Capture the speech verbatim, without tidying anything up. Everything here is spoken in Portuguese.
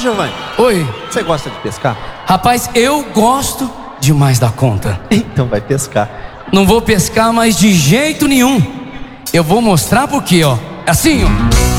Giovanni, Oi. você gosta de pescar? Rapaz, eu gosto demais da conta. Então vai pescar. Não vou pescar mais de jeito nenhum. Eu vou mostrar por quê, ó. Assim, ó.